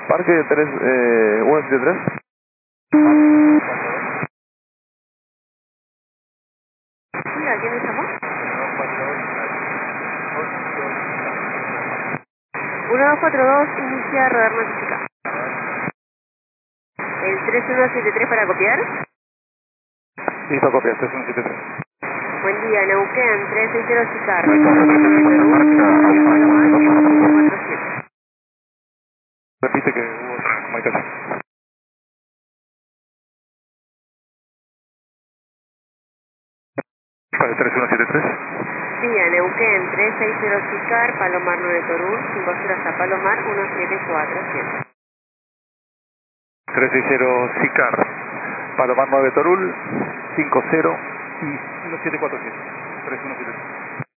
Parque 173. Sí, ¿a quién le llamó? 1242 inicia radar notificado. El 3173 para copiar. Listo, copia, 3173. Buen día, Neuquén 360 Sicar. Palomar 1747. Repite que hubo otra comunicación. Para el 3173. Sí, a Neuquén 360 Sicar, Palomar 9 Torún, 50 hasta Palomar 1747. 360 Sicar, Palomar 9 Torul, 50 y 1747. 3173.